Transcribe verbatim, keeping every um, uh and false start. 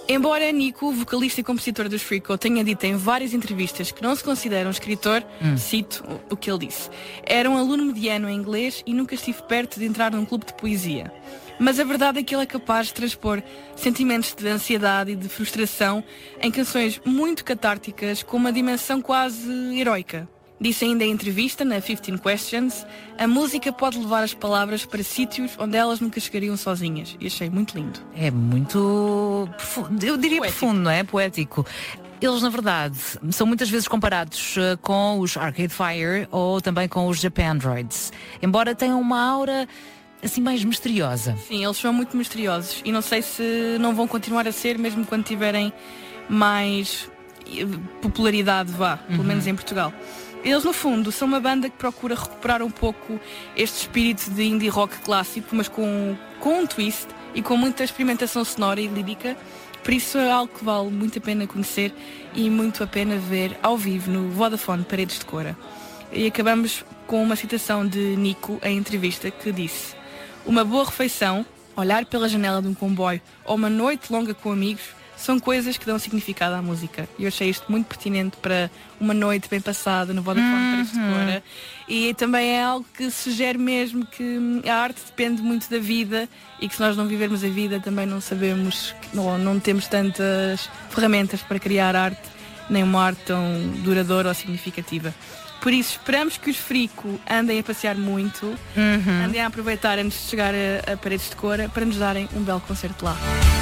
Embora Nico, vocalista e compositor dos Freako, tenha dito em várias entrevistas que não se considera um escritor, hum. cito o que ele disse: era um aluno mediano em inglês e nunca estive perto de entrar num clube de poesia. Mas a verdade é que ele é capaz de transpor sentimentos de ansiedade e de frustração em canções muito catárticas com uma dimensão quase heroica. Disse ainda em entrevista, na fifteen questions, a música pode levar as palavras para sítios onde elas nunca chegariam sozinhas. E achei muito lindo. É muito profundo, eu diria poético. Profundo, não é? Poético. Eles, na verdade, são muitas vezes comparados uh, com os Arcade Fire ou também com os Japandroids. Embora tenham uma aura assim mais misteriosa. Sim, eles são muito misteriosos. E não sei se não vão continuar a ser, mesmo quando tiverem mais popularidade, vá, uhum. pelo menos em Portugal. Eles, no fundo, são uma banda que procura recuperar um pouco este espírito de indie rock clássico, mas com, com um twist e com muita experimentação sonora e lírica. Por isso é algo que vale muito a pena conhecer e muito a pena ver ao vivo no Vodafone Paredes de Cora. E acabamos com uma citação de Nico em entrevista que disse: uma boa refeição, olhar pela janela de um comboio ou uma noite longa com amigos são coisas que dão significado à música. E eu achei isto muito pertinente para uma noite bem passada no Vodafone uhum. Paredes de Cora. E também é algo que sugere mesmo que a arte depende muito da vida e que se nós não vivermos a vida também não sabemos, não, não temos tantas ferramentas para criar arte, nem uma arte tão duradoura ou significativa. Por isso esperamos que os Freako andem a passear muito, uhum. andem a aproveitar antes de chegar a, a Paredes de Cora para nos darem um belo concerto lá.